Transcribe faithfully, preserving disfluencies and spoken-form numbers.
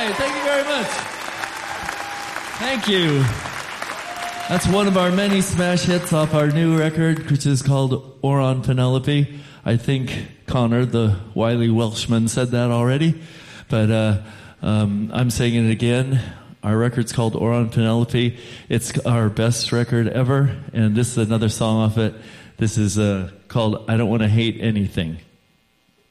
right, thank you very much. Thank you. That's one of our many smash hits off our new record, which is called Oron Penelope. I think Connor, the wily Welshman, said that already, but uh, um, I'm saying it again. Our record's called Oron Penelope. It's our best record ever, and this is another song off it. This is uh, called I Don't Want to Hate Anything.